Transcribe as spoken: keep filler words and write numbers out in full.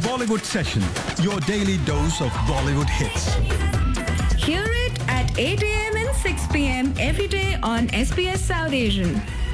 Bollywood Session, your daily dose of Bollywood hits. Hear it at eight a m and six p m every day on S B S South Asian.